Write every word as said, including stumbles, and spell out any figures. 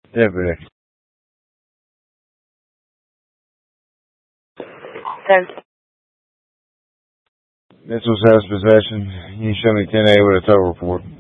Deputy. ten. Mitchell's house possession. You show me ten A with a tow report.